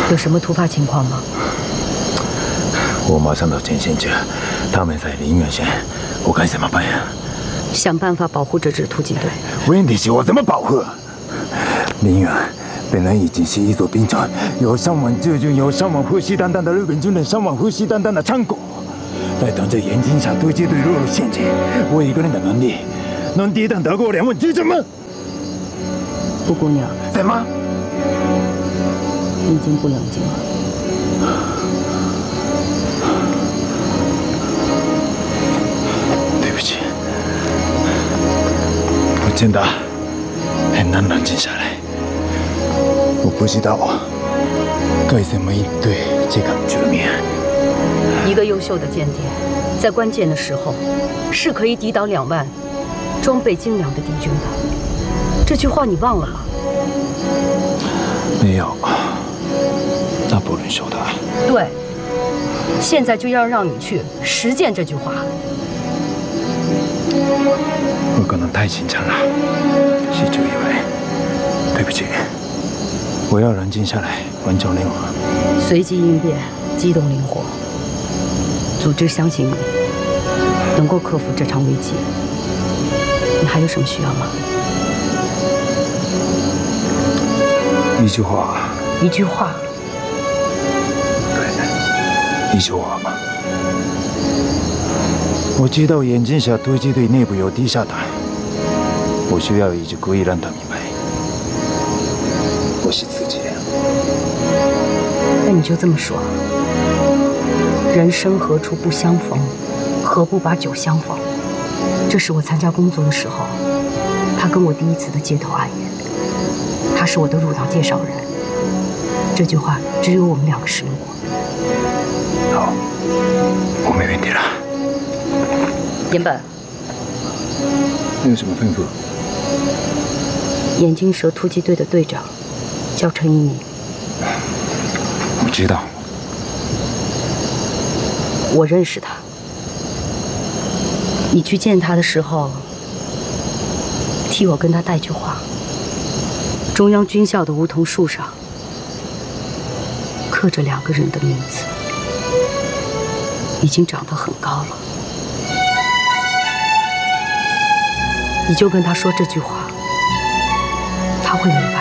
有什么突发情况吗？ 我马上到前线去，他们在林远县，我该怎么办呀？ 想办法保护这支突击队。 问题是我怎么保护？林远本来已经是一座兵场，有上万救军，有上万虎视眈眈的日本军人，上万虎视眈眈的仓库。再等着眼睛下突击队落入陷阱，我一个人的能力能抵挡得过2万军人吗？ 布姑娘， 怎么？ 你已经不冷静了。 对不起，我真的很难冷静下来。我不知道该怎么应对这个局面。 一个优秀的间谍，在关键的时候是可以抵挡2万装备精良的敌军的。这句话你忘了吗？ 没有，那不能说的。 对，现在就要让你去实践这句话。 我可能太紧张了，是主以为，对不起，我要冷静下来，完成任务。 随机应变，机动灵活。组织相信你，能够克服这场危机。你还有什么需要吗？ 一句话。 一句话。 对，一句话嘛。我知道眼镜下突击队内部有地下党，我需要一句可以让他明白，我是自己。 那你就这么说。人生何处不相逢，何不把酒相逢？这是我参加工作的时候，他跟我第一次的街头暗语。他是我的入党介绍人，这句话只有我们2个使用过。 好，我没问题了。 岩本， 你有什么吩咐？ 眼镜蛇突击队的队长叫陈一鸣。 我知道。 我认识他。你去见他的时候，替我跟他带句话。中央军校的梧桐树上刻着2个人的名字，已经长得很高了。你就跟他说这句话，他会明白。